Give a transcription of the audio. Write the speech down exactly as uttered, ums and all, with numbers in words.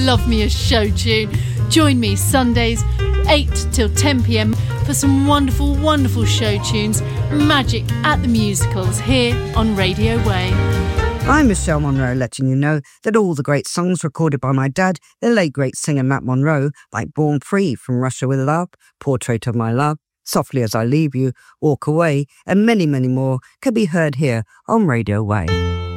Love me a show tune. Join me Sundays eight till ten p.m. for some wonderful, wonderful show tunes, magic at the musicals here on Radio Way. I'm Michelle Monroe, letting you know that all the great songs recorded by my dad, the late great singer Matt Monroe, like Born Free, From Russia With Love, Portrait of My Love, Softly As I Leave You, Walk Away, and many, many more, can be heard here on Radio Way.